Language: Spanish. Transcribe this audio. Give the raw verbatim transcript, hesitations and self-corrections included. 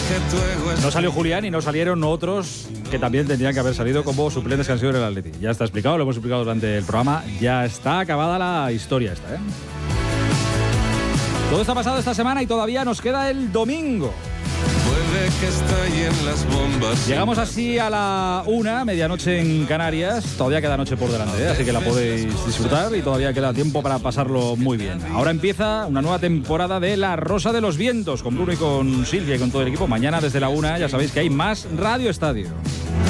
No salió Julián y no salieron otros que también tendrían que haber salido como suplentes que han sido en el Atleti. Ya está explicado, lo hemos explicado durante el programa. Ya está acabada la historia esta, ¿eh? Todo está pasado esta semana y todavía nos queda el domingo. Puede que estallen las bombas. Llegamos así a la una, medianoche en Canarias. Todavía queda noche por delante, ¿eh? Así que la podéis disfrutar y todavía queda tiempo para pasarlo muy bien. Ahora empieza una nueva temporada de La Rosa de los Vientos, con Bruno y con Silvia y con todo el equipo. Mañana desde la una ya sabéis que hay más Radio Estadio.